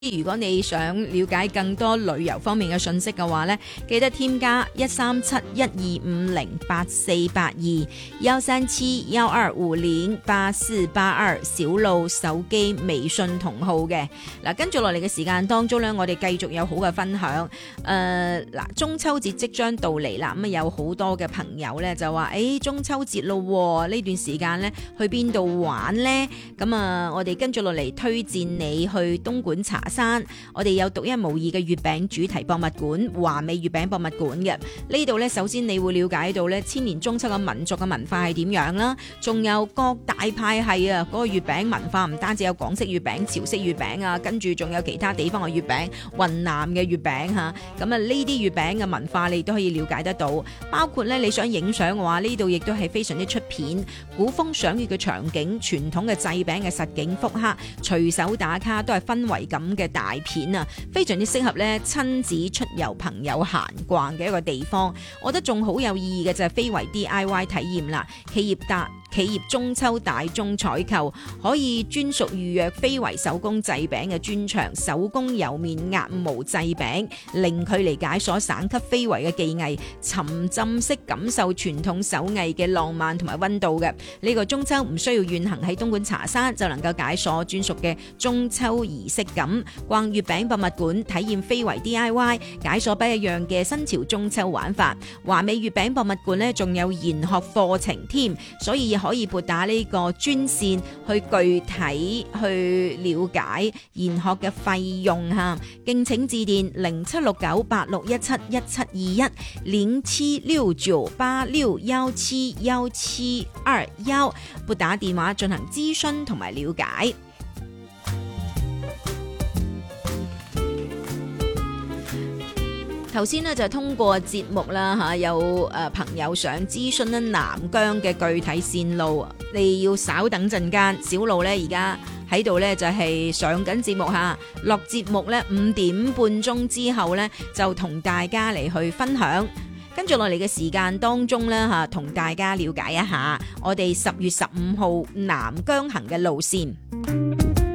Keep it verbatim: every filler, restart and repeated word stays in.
如果你想了解更多旅遊方面嘅信息嘅話呢，記得添加一三七一二五零八四八二一三七一二五零八四八二小路手機微信同號嘅。嗱，跟住落嚟嘅時間當中呢，我哋繼續有好嘅分享。誒、呃，嗱，中秋節即將到嚟啦，咁啊有好多嘅朋友呢就話，誒、哎，中秋節咯，呢段時間呢去邊度玩呢？咁啊，我哋跟住落嚟推薦你去東莞茶山，我哋有獨一無二嘅月餅主題博物館，華美月餅博物館嘅呢度呢，首先你會了解到呢千年中秋嘅民族嘅文化係點樣啦，仲有各大派系啊，嗰個月餅文化唔單止有港式月餅、潮式月餅啊，跟住仲有其他地方嘅月餅，雲南嘅月餅吓，咁啊呢啲月餅嘅文化你都可以了解得到，包括呢，你想影相嘅話，呢度亦都係非常之出片，古風賞月嘅場景，傳統嘅製餅嘅實景復刻，隨手打卡都係氛圍感嘅大片啊，非常之適合咧親子出遊朋友閒逛嘅一個地方。我覺得仲好有意義嘅就係非遺 D I Y 體驗啦，企業達企業中秋大宗採購可以專屬預約非遺手工製餅嘅專場，手工油面壓模製餅，零距離解鎖省級非遺嘅技藝，沉浸式感受傳統手藝嘅浪漫同埋溫度嘅。呢個中秋唔需要遠行喺東莞茶山就能夠解鎖專屬嘅中秋儀式感，逛月餅博物館體驗非遺 D I Y， 解鎖不一樣嘅新潮中秋玩法。華美月餅博物館呢仲有研學課程添，所以可以撥打呢個專線去具體去了解研學嘅費用吓，敬請致電零七六九八六一七一七二一零七六九八六幺七幺七二幺，撥打電話進行諮詢同埋了解。頭先呢就通過節目啦嚇，有誒朋友想諮詢咧南疆嘅具體線路，你要稍等陣間。小路呢而家喺度呢就係上緊節目嚇，落節目呢五點半鐘之後呢就同大家嚟去分享。跟住落嚟嘅時間當中呢嚇，同大家了解一下我哋十月十五號南疆行嘅路線。